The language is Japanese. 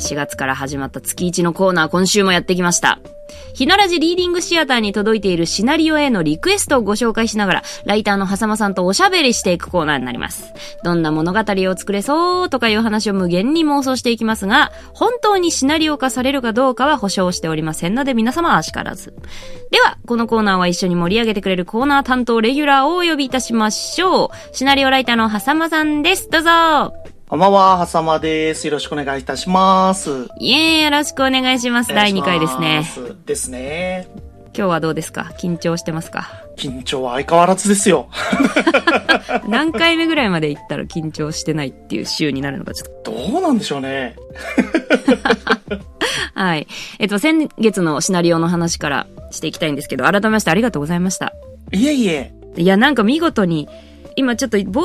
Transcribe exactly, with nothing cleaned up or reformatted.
しがつから始まった月いちのコーナー、今週もやってきました。ひならじリーディングシアターに届いているシナリオへのリクエストをご紹介しながら、ライターのはさまさんとおしゃべりしていくコーナーになります。どんな物語を作れそうとかいう話を無限に妄想していきますが、本当にシナリオ化されるかどうかは保証しておりませんので、皆様あしからず。では、このコーナーは一緒に盛り上げてくれるコーナー担当レギュラーをお呼びいたしましょう。シナリオライターのはさまさんです。どうぞ。 こんばんは、はさまです。よろしくお願いいたします。 イエーイ、よろしくお願いします。だいにかいですね。 ですね。 今日はどうですか？緊張してますか？ 緊張は相変わらずですよ。 何回目ぐらいまで行ったら緊張してないっていう週になるのかちょっと。どうなんでしょうね。 はい。えっと、先月のシナリオの話からしていきたいんですけど、改めましてありがとうございました。 いえいえ。 いや、なんか見事に、今ちょっと、